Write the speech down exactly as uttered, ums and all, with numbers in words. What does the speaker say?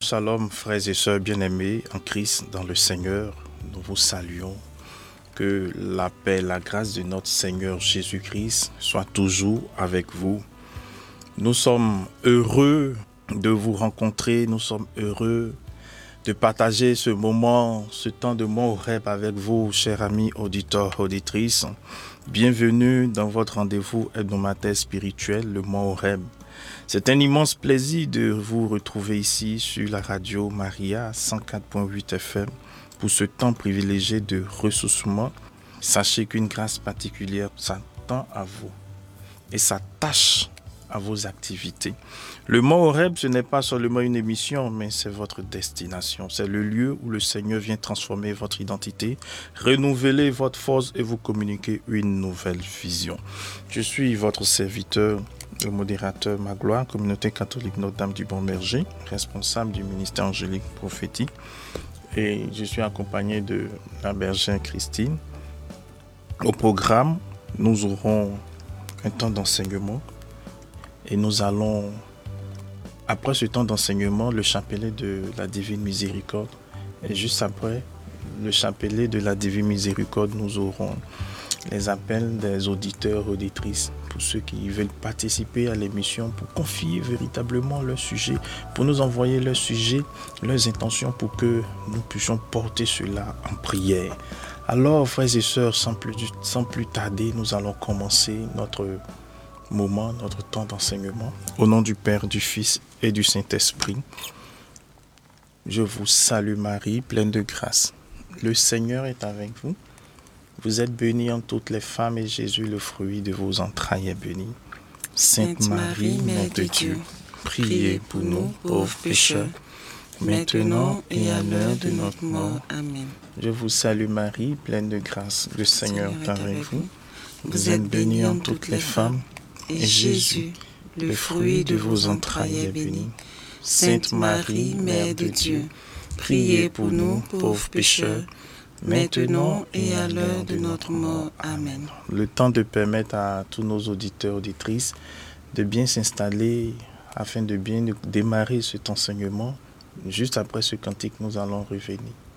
shalom, frères et sœurs bien-aimés en Christ dans le Seigneur. Nous vous saluons. Que la paix, la grâce de notre Seigneur Jésus-Christ soit toujours avec vous. Nous sommes heureux de vous rencontrer. Nous sommes heureux de partager ce moment, ce temps de Mont Horeb avec vous, chers amis auditeurs, auditrices. Bienvenue dans votre rendez-vous hebdomadaire spirituel, le Mont Horeb. C'est un immense plaisir de vous retrouver ici sur la radio Maria cent quatre point huit F M pour ce temps privilégié de ressourcement. Sachez qu'une grâce particulière s'attend à vous et s'attache à vos activités. Le Mont Horeb, ce n'est pas seulement une émission, mais c'est votre destination. C'est le lieu où le Seigneur vient transformer votre identité, renouveler votre force et vous communiquer une nouvelle vision. Je suis votre serviteur, le modérateur Magloire, communauté catholique Notre-Dame du Bon Berger, responsable du ministère angélique prophétique. Et je suis accompagné de la bergère Christine. Au programme, nous aurons un temps d'enseignement et nous allons, après ce temps d'enseignement, le chapelet de la Divine Miséricorde. Et juste après le chapelet de la Divine Miséricorde, nous aurons les appels des auditeurs, auditrices, pour ceux qui veulent participer à l'émission, pour confier véritablement leur sujet, pour nous envoyer leur sujet, leurs intentions, pour que nous puissions porter cela en prière. Alors, frères et sœurs, sans plus, sans plus tarder, nous allons commencer notre moment, notre temps d'enseignement. Au nom du Père, du Fils et du Saint-Esprit, je vous salue Marie, pleine de grâce. Le Seigneur est avec vous. Vous êtes bénie entre toutes les femmes et Jésus, le fruit de vos entrailles, est béni. Sainte Marie, Mère de Dieu, priez pour nous, pauvres pécheurs, maintenant et à l'heure de notre mort. Amen. Je vous salue Marie, pleine de grâce. Le Seigneur est avec vous. Vous êtes bénie entre toutes les femmes, et Jésus, le fruit de vos entrailles, est béni. Sainte Marie, Mère de Dieu, priez pour nous, pauvres pécheurs, maintenant et à l'heure de notre mort. Amen. Le temps de permettre à tous nos auditeurs, auditrices, de bien s'installer afin de bien démarrer cet enseignement. Juste après ce cantique, nous allons revenir.